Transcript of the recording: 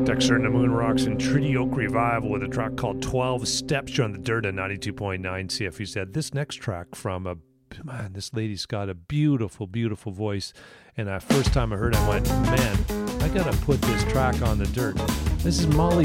Dexter and the Moon Rocks and Treaty Oak Revival with a track called 12 Steps. You're on the Dirt at 92.9 CFU. Said this next track from man, this lady's got a beautiful, beautiful voice. And the first time I heard it, I went, man, I got to put this track on the Dirt. This is Molly